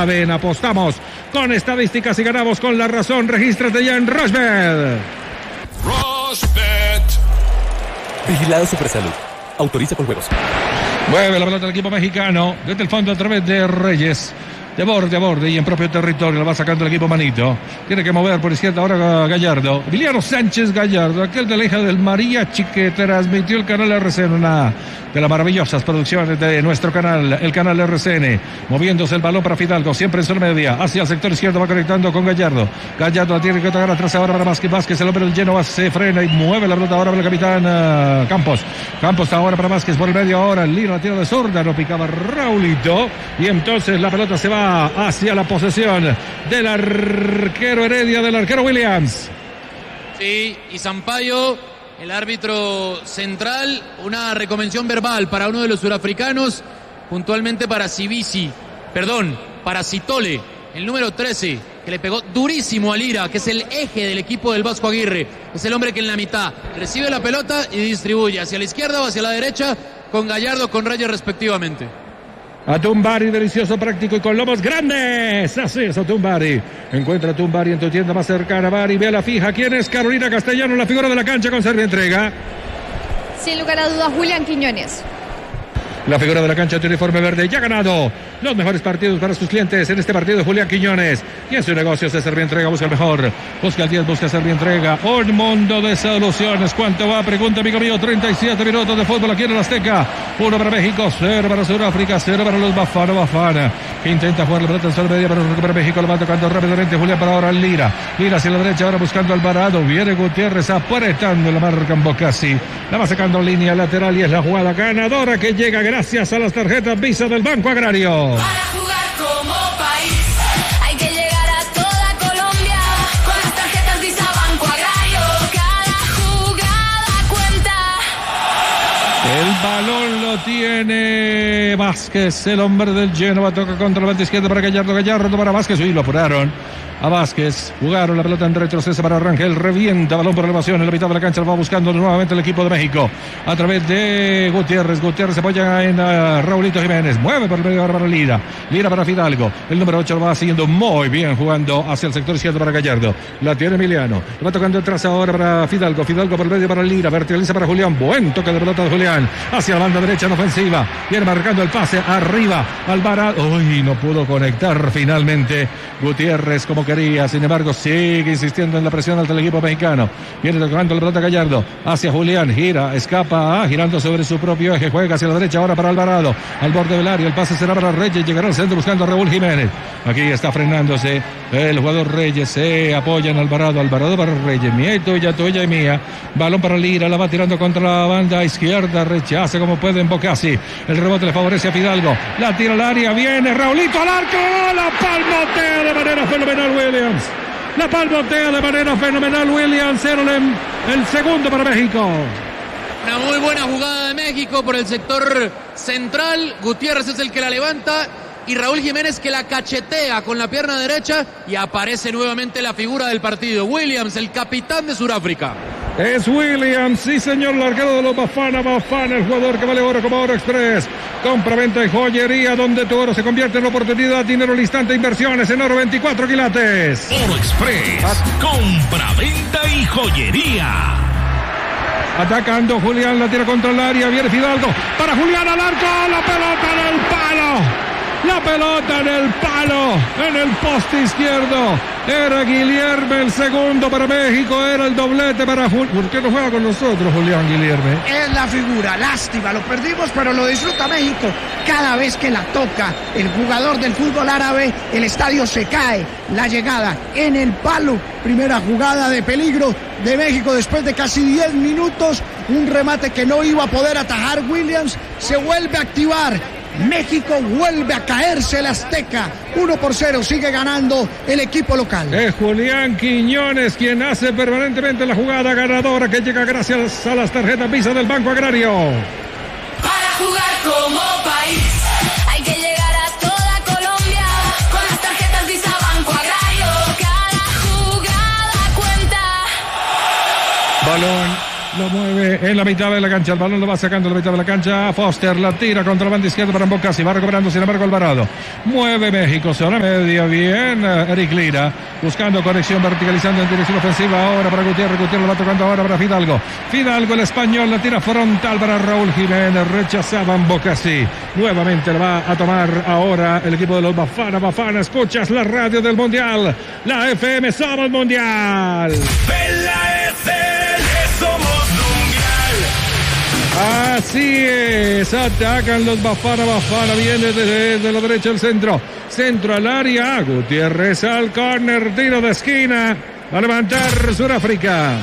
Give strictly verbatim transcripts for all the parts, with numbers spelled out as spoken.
saben, apostamos con estadísticas y ganamos con la razón. Regístrate ya en Rushbet. Rushbet. Vigilado Supersalud. Autoriza con juegos. Mueve la pelota del equipo mexicano desde el fondo a través de Reyes. De borde a borde y en propio territorio lo va sacando el equipo Manito. Tiene que mover por izquierda ahora Gallardo. Emiliano Sánchez Gallardo, aquel de la hija del mariachi que transmitió el canal R C N, una de las maravillosas producciones de nuestro canal, el canal R C N. Moviéndose el balón para Fidalgo, siempre en zona media, hacia el sector izquierdo, va conectando con Gallardo. Gallardo la tiene que tocar atrás ahora para Vázquez. Vázquez, el hombre del Genoa, se frena y mueve la pelota ahora para el capitán uh, Campos. Campos ahora para Vázquez por el medio ahora. El Lira, la tira de zurda, no picaba Raulito. Y entonces la pelota se va hacia la posesión del arquero Heredia, del arquero Williams. Sí, y Sampaio, el árbitro central, una reconvención verbal para uno de los surafricanos, puntualmente para Sibisi, perdón, para Citole, el número trece, que le pegó durísimo a Lira, que es el eje del equipo del Vasco Aguirre. Es el hombre que en la mitad recibe la pelota y distribuye hacia la izquierda o hacia la derecha, con Gallardo, con Reyes respectivamente. A Tumbari, delicioso, práctico y con lomos grandes. Así es, a Tumbari. Encuentra a Tumbari en tu tienda más cercana. Bari, ve a la fija. ¿Quién es? Carolina Castellano, la figura de la cancha con servio entrega. Sin lugar a dudas, Julián Quiñones. La figura de la cancha de uniforme verde ya ha ganado los mejores partidos para sus clientes. En este partido, Julián Quiñones. Y en su negocio se Servientrega, busca el mejor. Busca el diez, busca Servientrega. Un mundo de soluciones. ¿Cuánto va? Pregunta, amigo mío. treinta y siete minutos de fútbol aquí en el Azteca. Uno para México, cero para Sudáfrica, cero para los Bafana. Bafana que intenta jugar la pelota en zona media para recuperar México. Lo va tocando rápidamente Julián para ahora Lira. Lira hacia la derecha, ahora buscando Alvarado. Viene Gutiérrez apretando la marca en Bocasi. La va sacando en línea lateral y es la jugada ganadora que llega gracias a las tarjetas Visa del Banco Agrario. Para jugar como país hay que llegar a toda Colombia con las tarjetas Visa Banco Agrario. Cada jugada cuenta. El balón lo tiene Vázquez, el hombre del Genoa, toca contra la banda izquierda para Gallardo, Gallardo para Vázquez, y lo apuraron a Vázquez, jugaron la pelota en retroceso para Rangel, revienta balón por elevación en la mitad de la cancha, lo va buscando nuevamente el equipo de México a través de Gutiérrez. Gutiérrez se apoya en uh, Raulito Jiménez, mueve por el medio ahora para Lira, Lira para Fidalgo, el número ocho lo va siguiendo muy bien, jugando hacia el sector izquierdo para Gallardo, la tiene Emiliano, lo va tocando atrás ahora para Fidalgo, Fidalgo por el medio para Lira, verticaliza para Julián, buen toque de pelota de Julián hacia la banda derecha en ofensiva, viene marcando el pase arriba, Alvarado, uy, no pudo conectar finalmente Gutiérrez como que quería, sin embargo sigue insistiendo en la presión alta del equipo mexicano, viene tocando la pelota Gallardo hacia Julián, gira, escapa, girando sobre su propio eje, juega hacia la derecha ahora para Alvarado, al borde del área, el pase será para Reyes, llegará al centro buscando a Raúl Jiménez, aquí está frenándose el jugador Reyes, se apoya en Alvarado, Alvarado para Reyes, mía y tuya, tuya y mía, balón para Lira, la va tirando contra la banda izquierda, rechaza como puede en Bocasi, el rebote le favorece a Fidalgo, la tira al área, viene Raulito al arco, la palmotea de manera fenomenal Williams, la palmotea de manera fenomenal Williams, el, el segundo para México. Una muy buena jugada de México por el sector central, Gutiérrez es el que la levanta y Raúl Jiménez que la cachetea con la pierna derecha y aparece nuevamente la figura del partido, Williams, el capitán de Sudáfrica. Es Williams, sí señor, largado de los Bafana, Bafana, el jugador que vale oro como Oro Express. Compra-venta y joyería, donde tu oro se convierte en oportunidad, dinero al instante, inversiones en oro veinticuatro quilates. Oro Express, compra-venta y joyería. Atacando Julián, la tira contra el área, viene Fidalgo, para Julián al arco, la pelota en el palo. La pelota en el palo, en el poste izquierdo. Era Guilherme el segundo para México, era el doblete para Julián. ¿Por qué no juega con nosotros Julián Guilherme? Es la figura, lástima, lo perdimos, pero lo disfruta México. Cada vez que la toca el jugador del fútbol árabe, el estadio se cae. La llegada en el palo, primera jugada de peligro de México después de casi diez minutos. Un remate que no iba a poder atajar Williams, se vuelve a activar. México vuelve a caerse el Azteca, uno por cero, sigue ganando el equipo local. Es Julián Quiñones quien hace permanentemente la jugada ganadora que llega gracias a las tarjetas Visa del Banco Agrario. Para jugar como país hay que llegar a toda Colombia con las tarjetas Visa Banco Agrario. Cada jugada cuenta. Balón Lo mueve en la mitad de la cancha. El balón lo va sacando en la mitad de la cancha. Foster la tira contra la banda izquierda para Mbokasi. Va recuperando, sin embargo, Alvarado. Mueve México. Zona media. Bien. Eric Lira. Buscando conexión, verticalizando en dirección ofensiva. Ahora para Gutiérrez. Gutiérrez lo va tocando ahora para Fidalgo. Fidalgo, el español. La tira frontal para Raúl Jiménez. Rechazaba Mbokasi. Nuevamente lo va a tomar ahora el equipo de los Bafana. Bafana, escuchas la radio del Mundial. La F M, somos Mundial. En la F M somos Mundial. Así es, atacan los Bafana. Bafana viene desde de la derecha al centro. Centro al área. Gutiérrez al córner, tiro de esquina. Va a levantar Sudáfrica.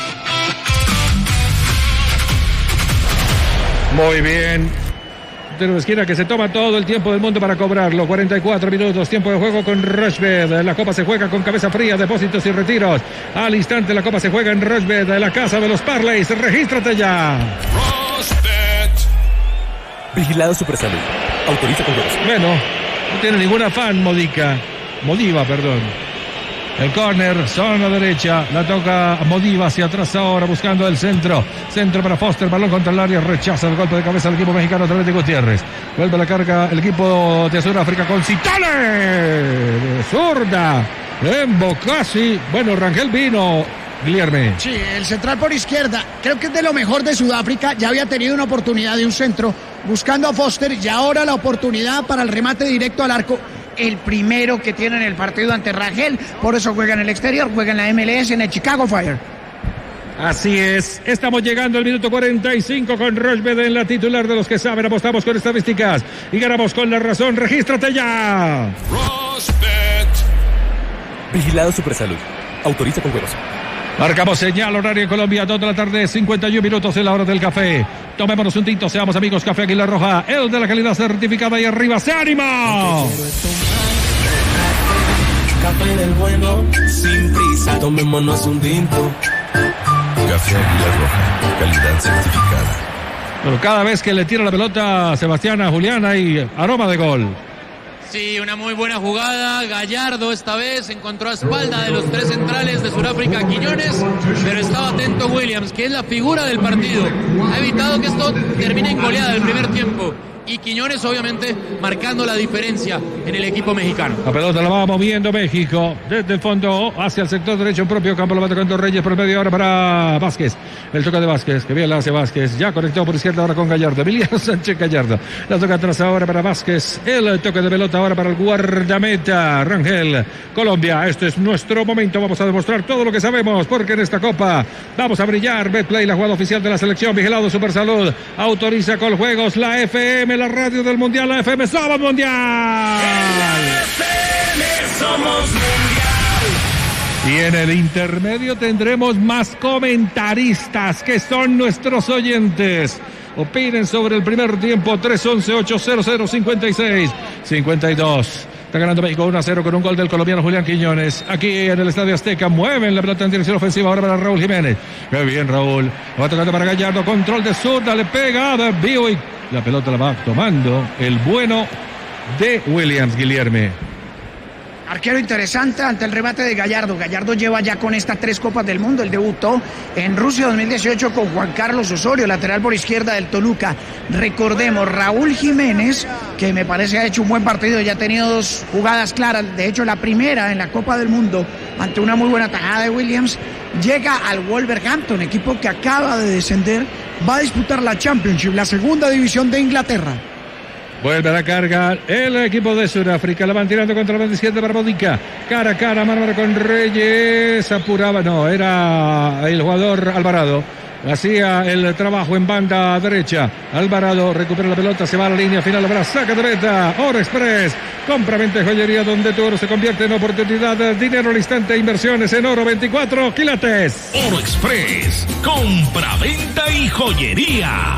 Muy bien. Tiro de esquina que se toma todo el tiempo del mundo para cobrarlo. cuarenta y cuatro minutos, tiempo de juego con Rochbet. La Copa se juega con cabeza fría, depósitos y retiros. Al instante la Copa se juega en Rochbet, la casa de los parlays. Regístrate ya. Rosbet. Vigilado Supersalud. Autoriza con juegos. Bueno, no tiene ningún afán Modica. Modiva, perdón. El córner, zona derecha, la toca Modiva hacia atrás ahora, buscando el centro. Centro para Foster, balón contra el área, rechaza el golpe de cabeza del equipo mexicano a través de Gutiérrez. Vuelve la carga el equipo de Sudáfrica con Citole. Zurda, Mbokasi. Bueno, Rangel vino, Guillerme. Sí, el central por izquierda, creo que es de lo mejor de Sudáfrica. Ya había tenido una oportunidad de un centro buscando a Foster y ahora la oportunidad para el remate directo al arco. El primero que tiene en el partido ante Rangel, por eso juega en el exterior, juega en la M L S, en el Chicago Fire. Así es, estamos llegando al minuto cuarenta y cinco con Rochbet en la titular de los que saben. Apostamos con estadísticas y ganamos con la razón. Regístrate ya. Rosbet. Vigilado Supersalud. Autoriza con juegos. Marcamos señal horario en Colombia, toda la tarde, cincuenta y un minutos en la hora del café. Tomémonos un tinto, seamos amigos. Café Águila Roja, el de la calidad certificada, y arriba se anima. Café del bueno, sin prisa, tomémonos un tinto. Café Águila Roja, calidad certificada. Pero cada vez que le tira la pelota a Sebastián, a Julián, hay aroma de gol. Sí, una muy buena jugada. Gallardo esta vez encontró a espalda de los tres centrales de Sudáfrica, Quiñones, pero estaba atento Williams, que es la figura del partido. Ha evitado que esto termine en goleada del primer tiempo. Y Quiñones obviamente marcando la diferencia en el equipo mexicano. La pelota la va moviendo México desde el fondo hacia el sector derecho, en propio campo. Lo va tocando Reyes por medio ahora para Vázquez. El toque de Vázquez, que bien la hace Vázquez. Ya conectado por izquierda ahora con Gallardo. Emiliano Sánchez Gallardo. La toca atrás ahora para Vázquez. El toque de pelota ahora para el guardameta Rangel. Colombia, este es nuestro momento. Vamos a demostrar todo lo que sabemos, porque en esta Copa vamos a brillar. Betplay, la jugada oficial de la selección. Vigilado Supersalud. Autoriza con juegos la F M, la radio del Mundial. La F M, somos Mundial. La F M somos Mundial. Y en el intermedio tendremos más comentaristas, que son nuestros oyentes. Opinen sobre el primer tiempo. Tres once, ochocientos cincuenta y seis cincuenta y dos. Está ganando México uno a cero con un gol del colombiano Julián Quiñones. Aquí en el Estadio Azteca mueven la pelota en dirección ofensiva ahora para Raúl Jiménez. Qué bien Raúl. Va tocando para Gallardo. Control de zurda. Le pega a Buick. La pelota la va tomando el bueno de Williams, Guillerme. Arquero interesante ante el remate de Gallardo. Gallardo lleva ya con estas tres Copas del Mundo. Él debutó en Rusia dos mil dieciocho con Juan Carlos Osorio, lateral por izquierda del Toluca. Recordemos, Raúl Jiménez, que me parece ha hecho un buen partido, ya ha tenido dos jugadas claras. De hecho, la primera en la Copa del Mundo, ante una muy buena tajada de Williams, llega al Wolverhampton, equipo que acaba de descender. Va a disputar la Championship, la segunda división de Inglaterra. Vuelve a la carga el equipo de Sudáfrica. La van tirando contra la banda izquierda para Bodica. Cara a cara, mano con Reyes. Apuraba, no, era el jugador Alvarado. Hacía el trabajo en banda derecha. Alvarado recupera la pelota, se va a la línea final. Habrá saca de meta. Oro Express. Compra, venta, joyería, donde tu oro se convierte en oportunidad. Dinero al instante. Inversiones en oro. veinticuatro quilates. Oro Express. Compra, venta y joyería.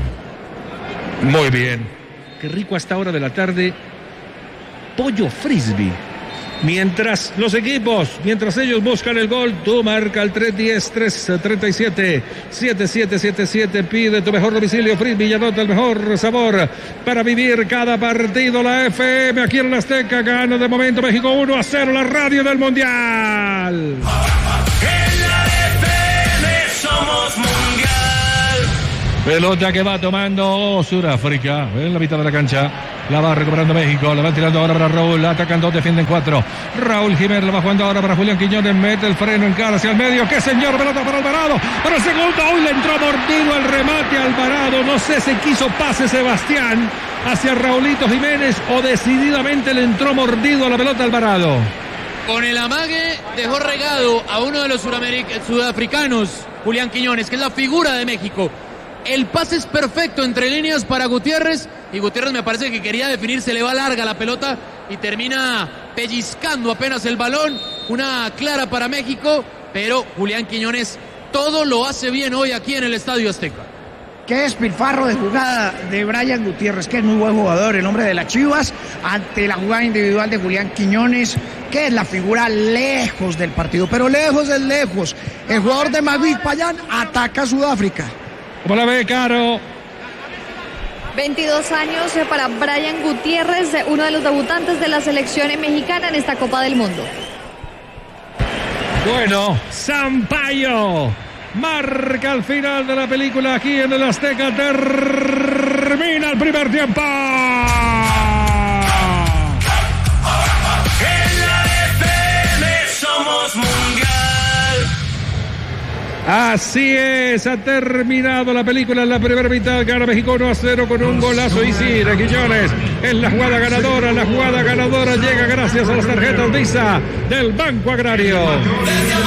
Muy bien. Qué rico a esta hora de la tarde. Pollo frisbee. Mientras los equipos, mientras ellos buscan el gol, tú marca el tres diez, tres treinta y siete, siete siete siete siete. Pide tu mejor domicilio Frisbee y anota el mejor sabor para vivir cada partido. La F M aquí en la Azteca gana de momento México uno a cero, la radio del Mundial. En la F M somos Mundial. Pelota que va tomando Sudáfrica en la mitad de la cancha. La va recuperando México. La va tirando ahora para Raúl. Atacan dos, defienden cuatro. Raúl Jiménez la va jugando ahora para Julián Quiñones. Mete el freno en cara hacia el medio. ¡Qué señor! Pelota para Alvarado. Para el segundo. Hoy le entró mordido el remate a Alvarado. No sé si quiso pase Sebastián hacia Raulito Jiménez o decididamente le entró mordido a la pelota Alvarado. Con el amague dejó regado a uno de los sudafricanos, Julián Quiñones, que es la figura de México. El pase es perfecto entre líneas para Gutiérrez y Gutiérrez me parece que quería definir, se le va larga la pelota y termina pellizcando apenas el balón. Una clara para México, pero Julián Quiñones todo lo hace bien hoy aquí en el Estadio Azteca. Qué despilfarro de jugada de Brian Gutiérrez, que es muy buen jugador, el hombre de las Chivas, ante la jugada individual de Julián Quiñones, que es la figura lejos del partido, pero lejos es lejos. El jugador de Madrid Payán ataca a Sudáfrica. ¿Cómo la ve, Caro? veintidós años para Brian Gutiérrez, uno de los debutantes de la selección mexicana en esta Copa del Mundo. Bueno, Sampaio marca el final de la película aquí en el Azteca. Termina el primer tiempo. En la F M somos mundial. Así es, ha terminado la película en la primera mitad. Gana México uno a cero con un golazo. Y sí, de Quiñones es la jugada ganadora. La jugada ganadora llega gracias a las tarjetas Visa del Banco Agrario.